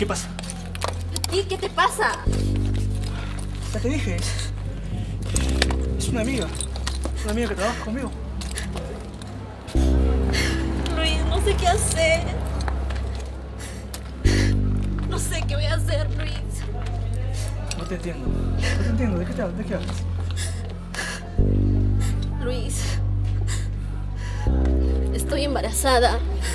¿Qué pasa? ¿Y qué te pasa? Ya te dije. Es una amiga. Es una amiga que trabaja conmigo. Luis, no sé qué hacer. No sé qué voy a hacer, Luis. No te entiendo. No te entiendo. ¿De qué te hablas? ¿De qué hablas? Luis, estoy embarazada.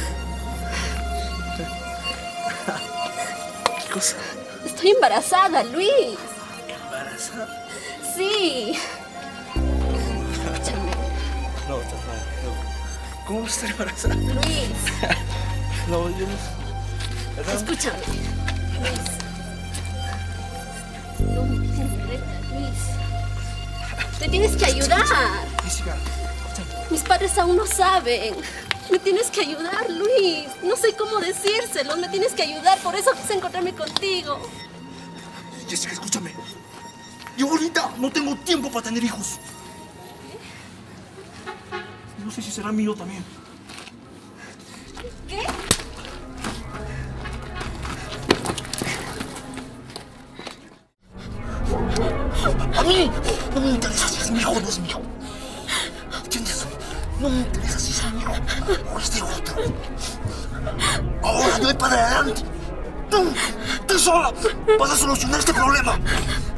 ¿Qué cosa? Estoy embarazada, Luis. ¿Embarazada? Sí. Escúchame, No, estás mal. No. ¿Cómo vas a estar embarazada? Luis. No, yo no. ¿Verdad? Escúchame, Luis. No me interesa, Luis. Te tienes que ayudar. Jessica, Mis padres aún no saben. Me tienes que ayudar, Luis. No sé cómo decírselo. Me tienes que ayudar. Por eso quise encontrarme contigo. Jessica, escúchame. Yo ahorita no tengo tiempo para tener hijos. No sé si será mío también. ¿Qué? A mí no me interesa si es mi hijo o no es mi hijo. ¿Entiendes? No me interesa si es mi hijo o es de otro. Ahora yo voy para adelante. Tú sola vas a solucionar este problema.